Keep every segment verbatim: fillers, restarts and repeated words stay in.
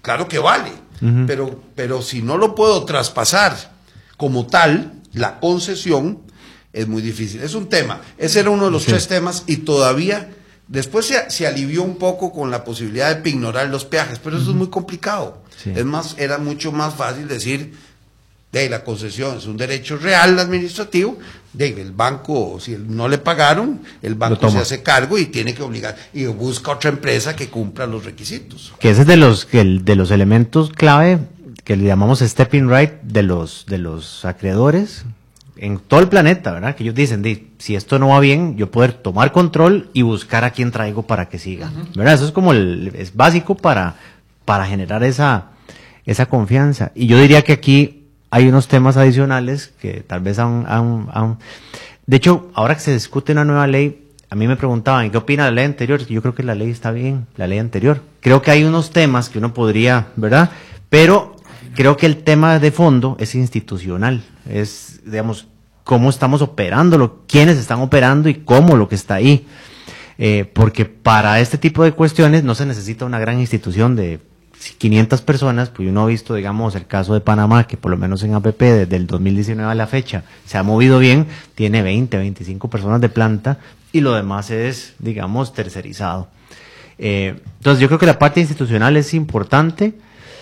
claro que vale, uh-huh. pero, pero si no lo puedo traspasar como tal, la concesión, es muy difícil. Es un tema, ese era uno de los sí. tres temas y todavía, después se, se alivió un poco con la posibilidad de pignorar los peajes, pero eso uh-huh. es muy complicado. Sí. Es más, era mucho más fácil decir, de la concesión es un derecho real administrativo, de el banco, si no le pagaron, el banco se hace cargo y tiene que obligar, y busca otra empresa que cumpla los requisitos. Que ese es de los, que el, de los elementos clave que le llamamos stepping right de los, de los acreedores en todo el planeta, ¿verdad? Que ellos dicen, di, si esto no va bien, yo poder tomar control y buscar a quién traigo para que siga, uh-huh. ¿verdad? Eso es como el, es básico para, para generar esa, esa confianza. Y yo diría que aquí hay unos temas adicionales que tal vez aún, aún, aún... De hecho, ahora que se discute una nueva ley, a mí me preguntaban, ¿qué opina de la ley anterior? Yo creo que la ley está bien, la ley anterior. Creo que hay unos temas que uno podría, ¿verdad? Pero creo que el tema de fondo es institucional. Es, digamos, cómo estamos operándolo, quiénes están operando y cómo lo que está ahí. Eh, porque para este tipo de cuestiones no se necesita una gran institución de quinientas personas, pues uno ha visto, digamos, el caso de Panamá, que por lo menos en A P P desde el dos mil diecinueve a la fecha se ha movido bien, tiene veinte, veinticinco personas de planta y lo demás es, digamos, tercerizado. Eh, entonces yo creo que la parte institucional es importante.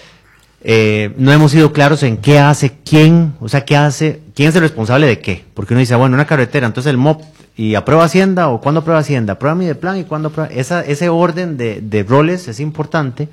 Eh, no hemos sido claros en qué hace quién, o sea, qué hace, quién es el responsable de qué, porque uno dice, bueno, una carretera, entonces el M O P, y aprueba Hacienda, o cuándo aprueba Hacienda, aprueba mi de plan y cuándo aprueba, esa, ese orden de, de roles es importante.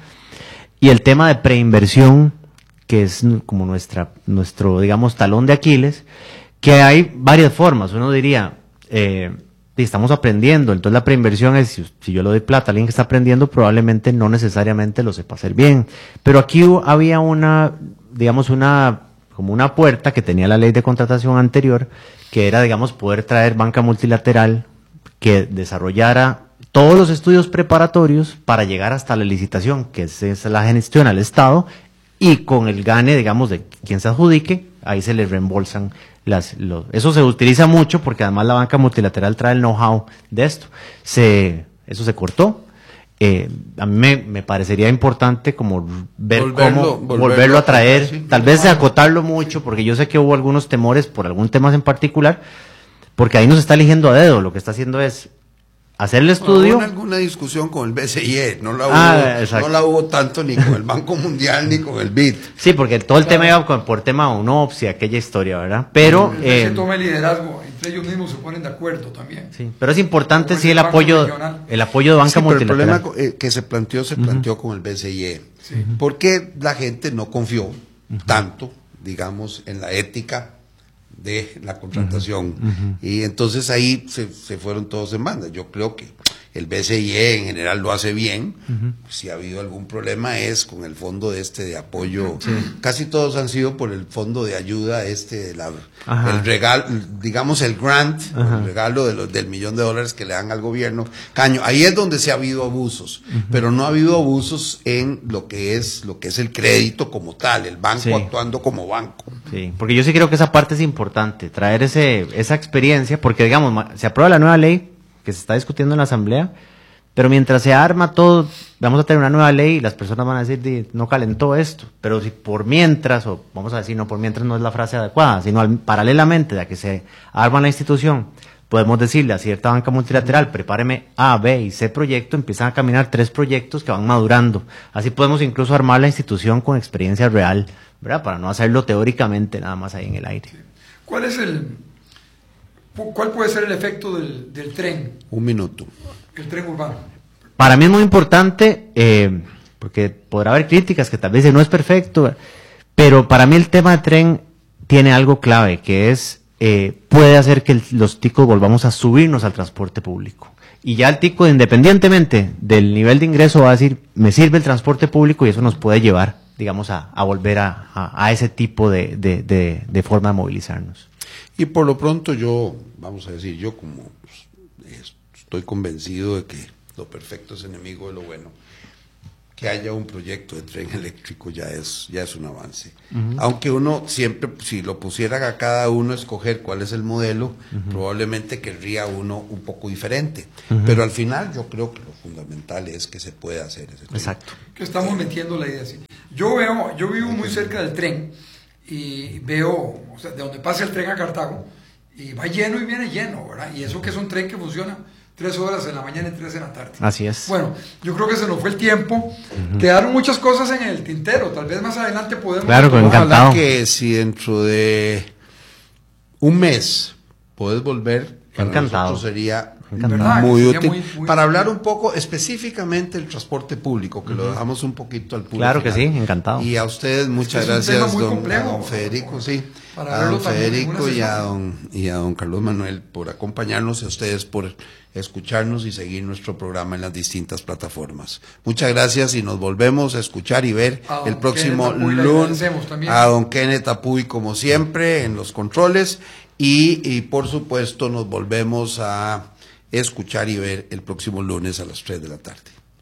Y el tema de preinversión, que es como nuestra, nuestro, digamos, talón de Aquiles, que hay varias formas. Uno diría, eh, estamos aprendiendo, entonces la preinversión es, si, si yo le doy plata a alguien que está aprendiendo, probablemente no necesariamente lo sepa hacer bien. Pero aquí había una, digamos, una, como una puerta que tenía la ley de contratación anterior, que era, digamos, poder traer banca multilateral que desarrollara todos los estudios preparatorios para llegar hasta la licitación, que es, es la gestión al Estado, y con el gane, digamos, de quien se adjudique, ahí se le reembolsan las... Los, eso se utiliza mucho porque además la banca multilateral trae el know-how de esto. Se, eso se cortó. Eh, a mí me, me parecería importante como ver volverlo, cómo volverlo, volverlo a traer, sí, tal vez de acotarlo mucho, porque yo sé que hubo algunos temores por algún tema en particular, porque ahí no se está eligiendo a dedo, lo que está haciendo es hacer el estudio. Hubo alguna discusión con el B C I E, no la, ah, hubo, no la hubo tanto ni con el Banco Mundial ni con el B I D. Sí, porque todo el claro. tema iba con, por tema U N O P S y aquella historia, ¿verdad? Pero el eh, se toma el liderazgo, entre ellos mismos se ponen de acuerdo también. Sí, pero es importante sí el, el apoyo regional. el apoyo de banca sí, multilateral. Pero el problema que se planteó se planteó uh-huh. con el B C I E, sí. porque la gente no confió uh-huh. tanto, digamos, en la ética de la contratación uh-huh, uh-huh. y entonces ahí se, se fueron todos en banda. Yo creo que el B C I E en general lo hace bien. Uh-huh. Si ha habido algún problema es con el fondo de este de apoyo, sí. casi todos han sido por el fondo de ayuda este de la, el regalo, digamos el grant, el regalo de los, del millón de dólares que le dan al gobierno caño. Ahí es donde se ha habido abusos, uh-huh. pero no ha habido abusos en lo que es lo que es el crédito como tal, el banco sí. actuando como banco. Sí, porque yo sí creo que esa parte es importante, traer ese esa experiencia, porque digamos, se aprueba la nueva ley que se está discutiendo en la asamblea, pero mientras se arma todo, vamos a tener una nueva ley y las personas van a decir, no calentó esto, pero si por mientras, o vamos a decir, no por mientras no es la frase adecuada, sino al, paralelamente a que se arma la institución, podemos decirle a cierta banca multilateral, prepáreme A, B y C proyecto, empiezan a caminar tres proyectos que van madurando, así podemos incluso armar la institución con experiencia real, ¿verdad? Para no hacerlo teóricamente nada más ahí en el aire. ¿Cuál es el... ¿Cuál puede ser el efecto del, del tren? Un minuto. El tren urbano. Para mí es muy importante, eh, porque podrá haber críticas que tal vez no es perfecto, pero para mí el tema del tren tiene algo clave, que es, eh, puede hacer que el, los ticos volvamos a subirnos al transporte público. Y ya el tico, independientemente del nivel de ingreso, va a decir, me sirve el transporte público y eso nos puede llevar, digamos, a, a volver a, a, a ese tipo de, de, de, de forma de movilizarnos. Y por lo pronto yo, vamos a decir, yo como pues, estoy convencido de que lo perfecto es enemigo de lo bueno, que haya un proyecto de tren eléctrico ya es ya es un avance. Uh-huh. Aunque uno siempre, si lo pusieran a cada uno a escoger cuál es el modelo, uh-huh. probablemente querría uno un poco diferente. Uh-huh. Pero al final yo creo que lo fundamental es que se pueda hacer ese tren. Exacto. Que estamos metiendo la idea así. Yo veo, yo vivo muy cerca del tren y veo, o sea, de donde pasa el tren a Cartago, y va lleno y viene lleno, ¿verdad? Y eso que es un tren que funciona tres horas en la mañana y tres en la tarde. Así es. Bueno, yo creo que se nos fue el tiempo. Uh-huh. Quedaron muchas cosas en el tintero. Tal vez más adelante podemos... Claro, con encantado. Ojalá que si dentro de un mes puedes volver, para encantado. nosotros sería ¿verdad? muy Sería útil muy, muy para útil. hablar un poco específicamente del transporte público, que uh-huh. lo dejamos un poquito al público. Claro que sí, encantado. Y a ustedes muchas es que es gracias, un tema muy don, complejo, a don Federico, sí, para a don verlo Federico y a don, y a don Carlos Manuel por acompañarnos y a ustedes por escucharnos y seguir nuestro programa en las distintas plataformas. Muchas gracias y nos volvemos a escuchar y ver a el próximo lunes. A don Kenneth Apuy, como siempre, en los controles y, y por supuesto nos volvemos a escuchar y ver el próximo lunes a las tres de la tarde.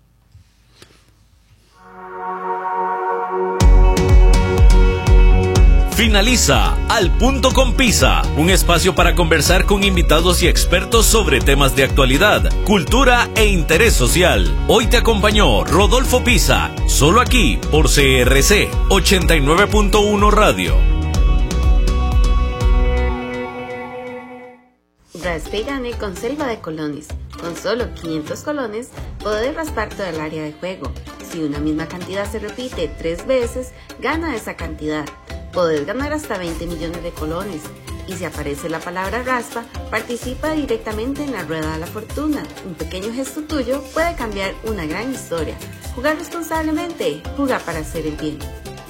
Finaliza Al Punto con Pisa, un espacio para conversar con invitados y expertos sobre temas de actualidad, cultura e interés social. Hoy te acompañó Rodolfo Pisa, solo aquí por C R C ochenta y nueve punto uno Radio. Raspe y gane con Selva de Colones. Con solo quinientos colones, podés raspar todo el área de juego. Si una misma cantidad se repite tres veces, gana esa cantidad. Podés ganar hasta veinte millones de colones. Y si aparece la palabra raspa, participa directamente en la rueda de la fortuna. Un pequeño gesto tuyo puede cambiar una gran historia. Jugar responsablemente, jugar para hacer el bien.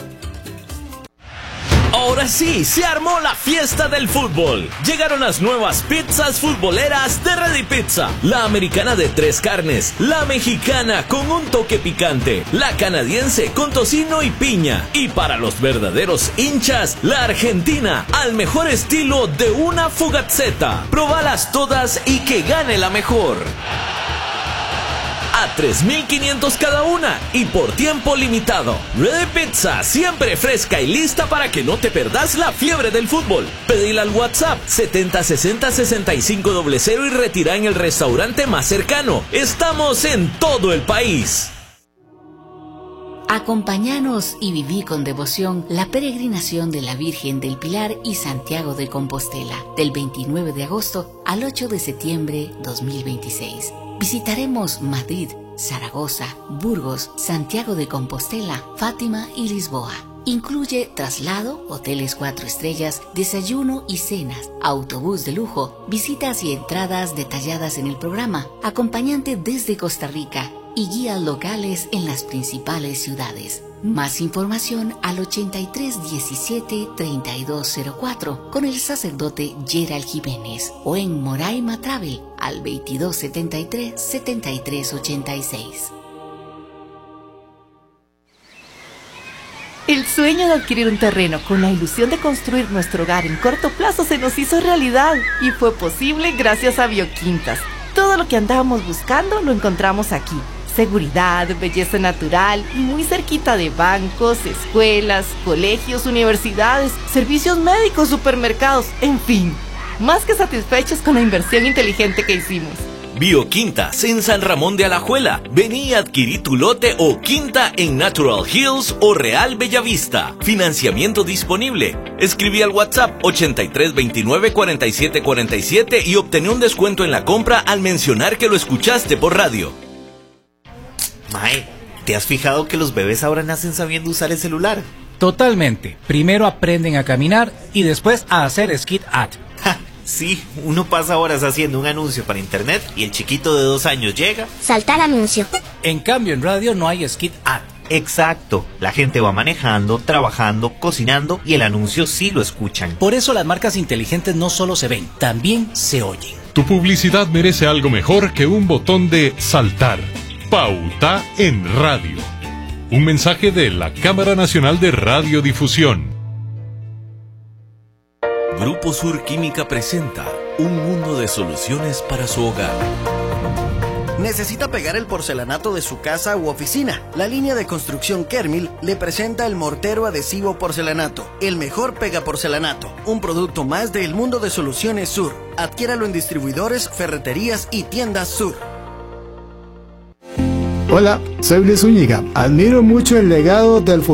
Ahora sí, se armó la fiesta del fútbol. Llegaron las nuevas pizzas futboleras de Ready Pizza. La americana de tres carnes, la mexicana con un toque picante, la canadiense con tocino y piña. Y para los verdaderos hinchas, la argentina al mejor estilo de una fugazzetta. Probalas todas y que gane la mejor. A tres mil quinientos cada una y por tiempo limitado. Ready Pizza, siempre fresca y lista para que no te perdas la fiebre del fútbol. Pedila al WhatsApp setenta sesenta sesenta y cinco cero cero y retira en el restaurante más cercano. Estamos en todo el país. Acompáñanos y viví con devoción la peregrinación de la Virgen del Pilar y Santiago de Compostela del veintinueve de agosto al ocho de septiembre dos mil veintiséis. Visitaremos Madrid, Zaragoza, Burgos, Santiago de Compostela, Fátima y Lisboa. Incluye traslado, hoteles cuatro estrellas, desayuno y cenas, autobús de lujo, visitas y entradas detalladas en el programa, acompañante desde Costa Rica y guías locales en las principales ciudades. Más información al ochenta y tres diecisiete treinta y dos cero cuatro con el sacerdote Gerald Jiménez o en Moraima Travel al veintidós setenta y tres setenta y tres ochenta y seis. El sueño de adquirir un terreno con la ilusión de construir nuestro hogar en corto plazo se nos hizo realidad y fue posible gracias a Bioquintas. Todo lo que andábamos buscando lo encontramos aquí. Seguridad, belleza natural y muy cerquita de bancos, escuelas, colegios, universidades, servicios médicos, supermercados, en fin. Más que satisfechos con la inversión inteligente que hicimos. Bioquintas en San Ramón de Alajuela. Vení a adquirir tu lote o quinta en Natural Hills o Real Bellavista. Financiamiento disponible. Escribí al WhatsApp ochenta y tres veintinueve cuarenta y siete cuarenta y siete y obtené un descuento en la compra al mencionar que lo escuchaste por radio. Mae, ¿te has fijado que los bebés ahora nacen sabiendo usar el celular? Totalmente. Primero aprenden a caminar y después a hacer skit ad. Ja, sí, uno pasa horas haciendo un anuncio para internet y el chiquito de dos años llega. Saltar anuncio. En cambio, en radio no hay skit ad. Exacto. La gente va manejando, trabajando, cocinando y el anuncio sí lo escuchan. Por eso las marcas inteligentes no solo se ven, también se oyen. Tu publicidad merece algo mejor que un botón de saltar. Pauta en Radio. Un mensaje de la Cámara Nacional de Radiodifusión. Grupo Sur Química presenta un mundo de soluciones para su hogar. ¿Necesita pegar el porcelanato de su casa u oficina? La línea de construcción Kermil le presenta el mortero adhesivo porcelanato, el mejor pega porcelanato, un producto más del mundo de soluciones Sur. Adquiéralo en distribuidores, ferreterías y tiendas Sur. Hola, soy Luis Zúñiga. Admiro mucho el legado del